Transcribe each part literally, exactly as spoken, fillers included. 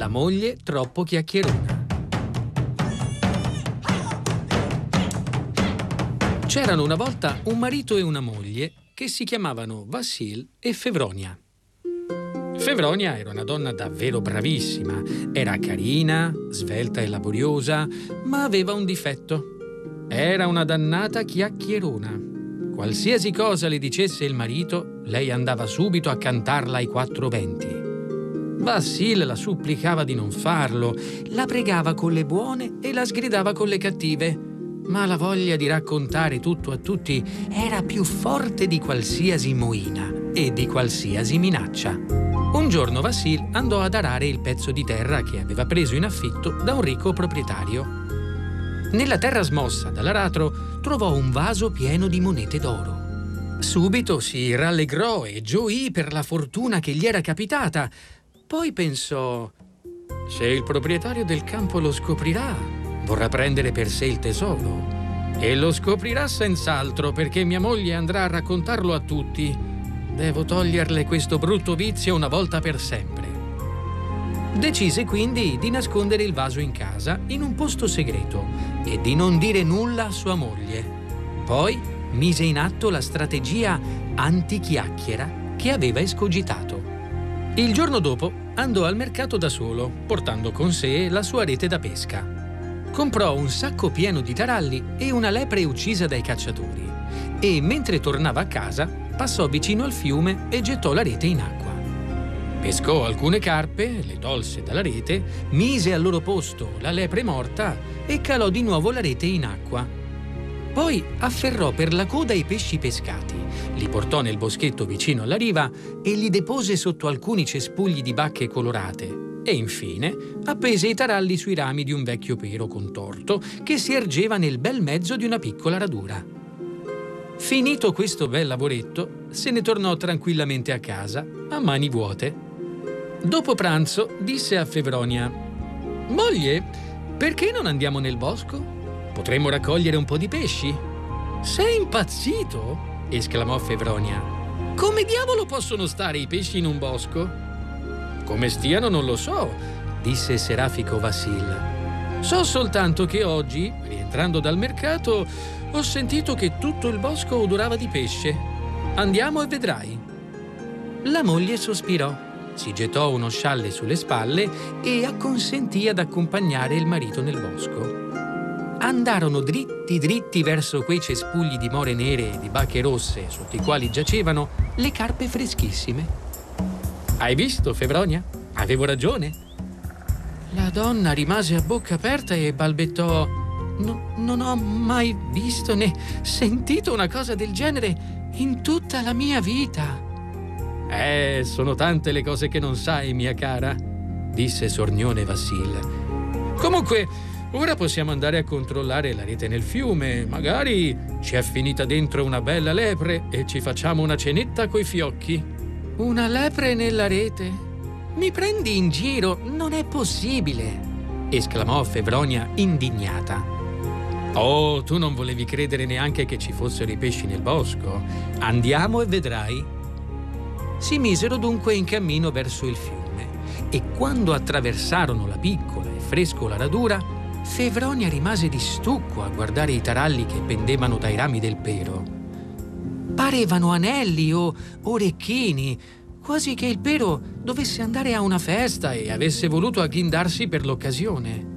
La moglie troppo chiacchierona. C'erano una volta un marito e una moglie che si chiamavano Vassil e Fevronia. Fevronia era una donna davvero bravissima. Era carina, svelta e laboriosa, ma aveva un difetto. Era una dannata chiacchierona. Qualsiasi cosa le dicesse il marito, lei andava subito a cantarla ai quattro venti. Vassil la supplicava di non farlo, la pregava con le buone e la sgridava con le cattive. Ma la voglia di raccontare tutto a tutti era più forte di qualsiasi moina e di qualsiasi minaccia. Un giorno Vassil andò ad arare il pezzo di terra che aveva preso in affitto da un ricco proprietario. Nella terra smossa dall'aratro trovò un vaso pieno di monete d'oro. Subito si rallegrò e gioì per la fortuna che gli era capitata. Poi pensò: se il proprietario del campo lo scoprirà, vorrà prendere per sé il tesoro. E lo scoprirà senz'altro, perché mia moglie andrà a raccontarlo a tutti. Devo toglierle questo brutto vizio una volta per sempre. Decise quindi di nascondere il vaso in casa, in un posto segreto, e di non dire nulla a sua moglie. Poi mise in atto la strategia antichiacchiera che aveva escogitato. Il giorno dopo andò al mercato da solo, portando con sé la sua rete da pesca. Comprò un sacco pieno di taralli e una lepre uccisa dai cacciatori, e mentre tornava a casa passò vicino al fiume e gettò la rete in acqua. Pescò alcune carpe, le tolse dalla rete, mise al loro posto la lepre morta e calò di nuovo la rete in acqua. Poi afferrò per la coda i pesci pescati, li portò nel boschetto vicino alla riva e li depose sotto alcuni cespugli di bacche colorate. E infine appese i taralli sui rami di un vecchio pero contorto che si ergeva nel bel mezzo di una piccola radura. Finito questo bel lavoretto, se ne tornò tranquillamente a casa, a mani vuote. Dopo pranzo disse a Fevronia: «Moglie, perché non andiamo nel bosco? Potremmo raccogliere un po' di pesci». «Sei impazzito?» esclamò Fevronia. «Come diavolo possono stare i pesci in un bosco?» «Come stiano non lo so», disse Serafico Vassil. «So soltanto che oggi, rientrando dal mercato, ho sentito che tutto il bosco odorava di pesce. Andiamo e vedrai». La moglie sospirò, si gettò uno scialle sulle spalle e acconsentì ad accompagnare il marito nel bosco. Andarono dritti dritti verso quei cespugli di more nere e di bacche rosse sotto i quali giacevano le carpe freschissime. «Hai visto, Fevronia? Avevo ragione». La donna rimase a bocca aperta e balbettò: «No, non ho mai visto né sentito una cosa del genere in tutta la mia vita». «Eh, sono tante le cose che non sai, mia cara», disse sornione Vassil. «Comunque, ora possiamo andare a controllare la rete nel fiume. Magari ci è finita dentro una bella lepre e ci facciamo una cenetta coi fiocchi». «Una lepre nella rete? Mi prendi in giro? Non è possibile!» esclamò Fevronia indignata. «Oh, tu non volevi credere neanche che ci fossero i pesci nel bosco. Andiamo e vedrai». Si misero dunque in cammino verso il fiume e quando attraversarono la piccola e frescola radura, Fevronia rimase di stucco a guardare i taralli che pendevano dai rami del pero. Parevano anelli o orecchini, quasi che il pero dovesse andare a una festa e avesse voluto agghindarsi per l'occasione.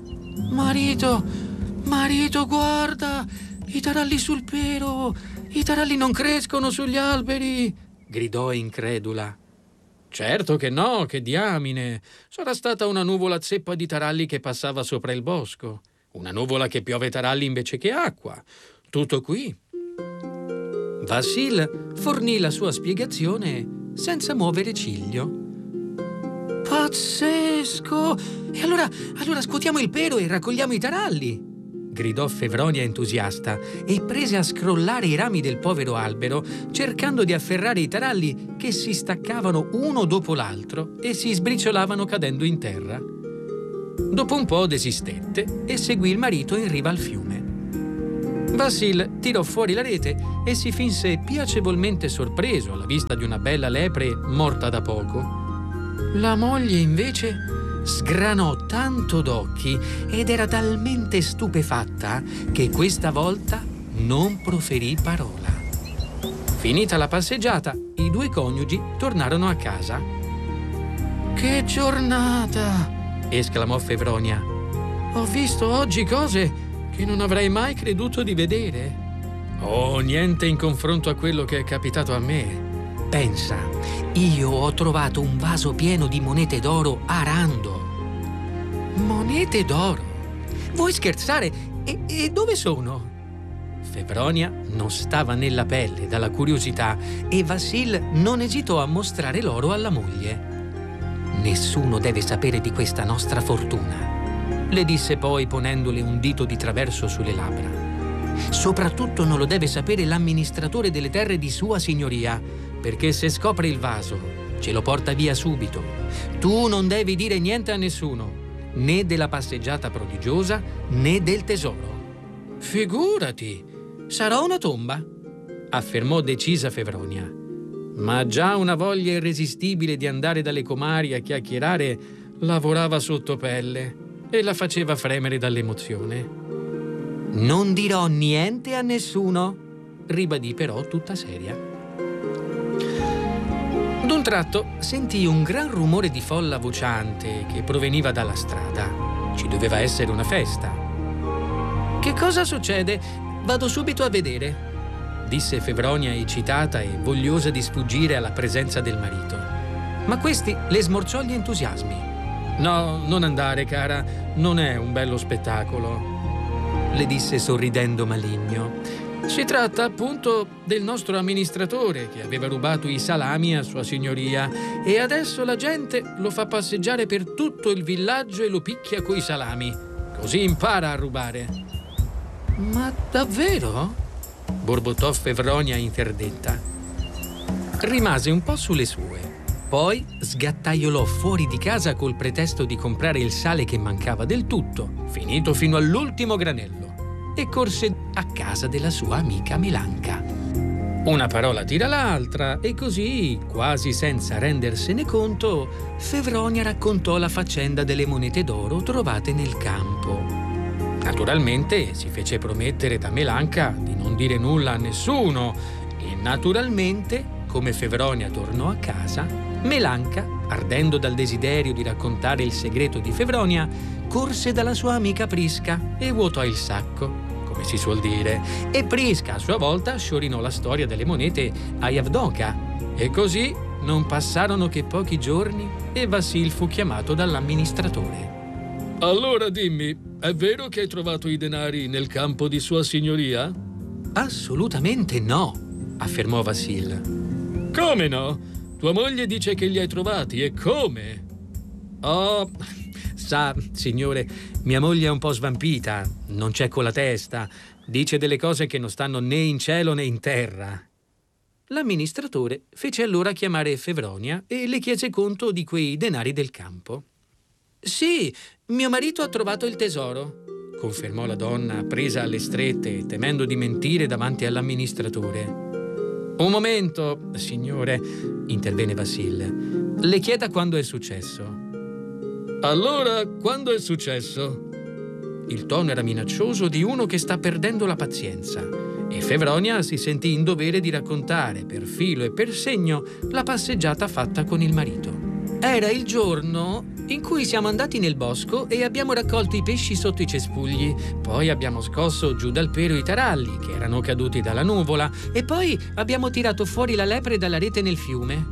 «Marito, marito, guarda! I taralli sul pero! I taralli non crescono sugli alberi!» gridò incredula. «Certo che no, che diamine! Sarà stata una nuvola zeppa di taralli che passava sopra il bosco. Una nuvola che piove taralli invece che acqua. Tutto qui». Vassil fornì la sua spiegazione senza muovere ciglio. «Pazzesco! E allora, allora scuotiamo il pero e raccogliamo i taralli!» gridò Fevronia entusiasta e prese a scrollare i rami del povero albero, cercando di afferrare i taralli che si staccavano uno dopo l'altro e si sbriciolavano cadendo in terra. Dopo un po' desistette e seguì il marito in riva al fiume. Vassil tirò fuori la rete e si finse piacevolmente sorpreso alla vista di una bella lepre morta da poco. La moglie invece sgranò tanto d'occhi ed era talmente stupefatta che questa volta non proferì parola. Finita la passeggiata, i due coniugi tornarono a casa. «Che giornata!» esclamò Fevronia. «Ho visto oggi cose che non avrei mai creduto di vedere». «Oh, niente in confronto a quello che è capitato a me. Pensa, io ho trovato un vaso pieno di monete d'oro arando». «Monete d'oro? Vuoi scherzare? E, e dove sono?» Fevronia non stava nella pelle dalla curiosità e Vassil non esitò a mostrare l'oro alla moglie. «Nessuno deve sapere di questa nostra fortuna», le disse poi ponendole un dito di traverso sulle labbra. «Soprattutto non lo deve sapere l'amministratore delle terre di Sua Signoria, perché se scopre il vaso ce lo porta via subito. Tu non devi dire niente a nessuno, né della passeggiata prodigiosa né del tesoro». «Figurati, sarà una tomba», affermò decisa Fevronia. Ma già una voglia irresistibile di andare dalle comari a chiacchierare lavorava sotto pelle e la faceva fremere dall'emozione. «Non dirò niente a nessuno», ribadì però tutta seria. D'un tratto sentì un gran rumore di folla vociante che proveniva dalla strada. Ci doveva essere una festa. «Che cosa succede? Vado subito a vedere», disse Fevronia eccitata e vogliosa di sfuggire alla presenza del marito. Ma questi le smorciò gli entusiasmi. «No, non andare, cara, non è un bello spettacolo», le disse sorridendo maligno. «Si tratta appunto del nostro amministratore che aveva rubato i salami a Sua Signoria e adesso la gente lo fa passeggiare per tutto il villaggio e lo picchia coi salami. Così impara a rubare». «Ma davvero?» borbottò Fevronia interdetta. Rimase un po' sulle sue. Poi sgattaiolò fuori di casa col pretesto di comprare il sale che mancava del tutto, finito fino all'ultimo granello, e corse a casa della sua amica Melanca. Una parola tira l'altra e così, quasi senza rendersene conto, Fevronia raccontò la faccenda delle monete d'oro trovate nel campo. Naturalmente si fece promettere da Melanca di non dire nulla a nessuno e naturalmente, come Fevronia tornò a casa, Melanca, ardendo dal desiderio di raccontare il segreto di Fevronia, corse dalla sua amica Prisca e vuotò il sacco, come si suol dire, e Prisca a sua volta sciorinò la storia delle monete a Javdoka e così non passarono che pochi giorni e Vassil fu chiamato dall'amministratore. «Allora dimmi, è vero che hai trovato i denari nel campo di Sua Signoria?» «Assolutamente no», affermò Vassil. «Come no? Tua moglie dice che li hai trovati, e come?» «Oh, sa, signore, mia moglie è un po' svampita, non c'è con la testa, dice delle cose che non stanno né in cielo né in terra». L'amministratore fece allora chiamare Fevronia e le chiese conto di quei denari del campo. «Sì, mio marito ha trovato il tesoro», confermò la donna, presa alle strette e temendo di mentire davanti all'amministratore. «Un momento, signore», intervenne Vassil. «Le chieda quando è successo». «Allora, quando è successo?» Il tono era minaccioso di uno che sta perdendo la pazienza e Fevronia si sentì in dovere di raccontare per filo e per segno la passeggiata fatta con il marito. «Era il giorno in cui siamo andati nel bosco e abbiamo raccolto i pesci sotto i cespugli. Poi abbiamo scosso giù dal pero i taralli, che erano caduti dalla nuvola, e poi abbiamo tirato fuori la lepre dalla rete nel fiume».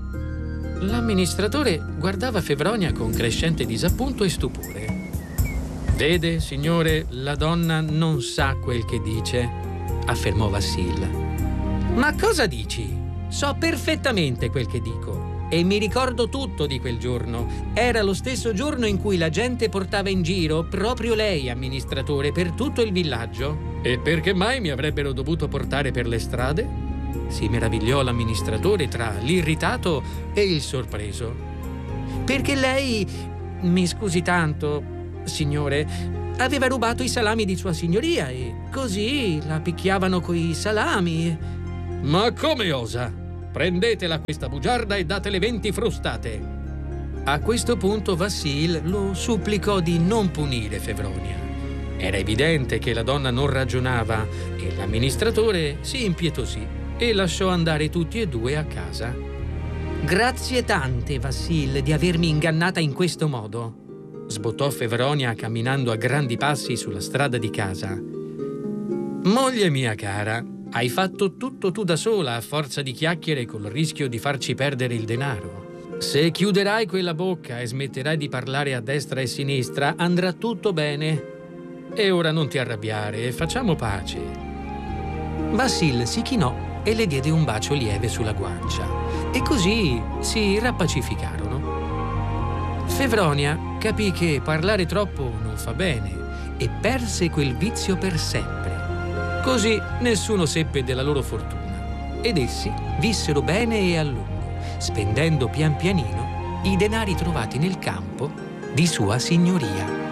L'amministratore guardava Fevronia con crescente disappunto e stupore. «Vede, signore, la donna non sa quel che dice», affermò Vassil. «Ma cosa dici? So perfettamente quel che dico. E mi ricordo tutto di quel giorno. Era lo stesso giorno in cui la gente portava in giro proprio lei, amministratore, per tutto il villaggio». «E perché mai mi avrebbero dovuto portare per le strade?» si meravigliò l'amministratore tra l'irritato e il sorpreso. «Perché lei, mi scusi tanto, signore, aveva rubato i salami di Sua Signoria e così la picchiavano coi salami». «Ma come osa? Prendetela questa bugiarda e datele venti frustate». A questo punto Vassil lo supplicò di non punire Fevronia. Era evidente che la donna non ragionava e l'amministratore si impietosì e lasciò andare tutti e due a casa. «Grazie tante, Vassil, di avermi ingannata in questo modo», sbottò Fevronia camminando a grandi passi sulla strada di casa. «Moglie mia cara, hai fatto tutto tu da sola a forza di chiacchiere col rischio di farci perdere il denaro. Se chiuderai quella bocca e smetterai di parlare a destra e sinistra, andrà tutto bene. E ora non ti arrabbiare, facciamo pace». Vassil si chinò e le diede un bacio lieve sulla guancia. E così si rappacificarono. Fevronia capì che parlare troppo non fa bene e perse quel vizio per sempre. Così nessuno seppe della loro fortuna ed essi vissero bene e a lungo, spendendo pian pianino i denari trovati nel campo di Sua Signoria.